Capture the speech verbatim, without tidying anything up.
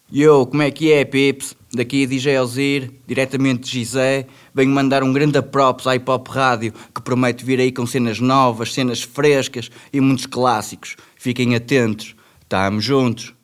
Yo, como é que é, Pips? Daqui D J Ozir, diretamente de Gizé. Venho mandar um grande props à Hip Hop Rádio, que promete vir aí com cenas novas, cenas frescas e muitos clássicos. Fiquem atentos. Tamo juntos.